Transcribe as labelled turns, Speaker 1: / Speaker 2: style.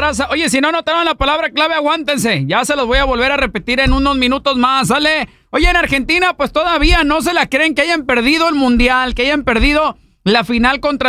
Speaker 1: raza. Oye, si no notaron la palabra clave, aguántense. Ya se los voy a volver a repetir en unos minutos más, ¿sale? Oye, en Argentina, pues todavía no se la creen que hayan perdido el Mundial, que hayan perdido la final contra